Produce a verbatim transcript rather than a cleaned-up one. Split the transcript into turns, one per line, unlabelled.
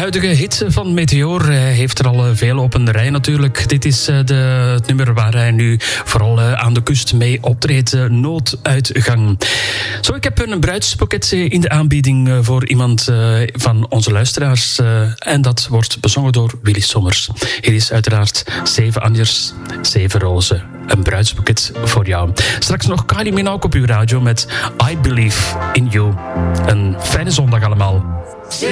huidige hit van Meteor. Hij heeft er al veel op een rij natuurlijk. Dit is de, het nummer waar hij nu vooral aan de kust mee optreedt. Nooduitgang. Zo, ik heb een bruidsboeket in de aanbieding voor iemand van onze luisteraars. En dat wordt bezongen door Willy Sommers. Hier is uiteraard Zeven Anjers, Zeven Rozen. Een bruidsboeket voor jou. Straks nog Kylie Minogue op uw radio met I Believe in You. Een fijne zondag allemaal.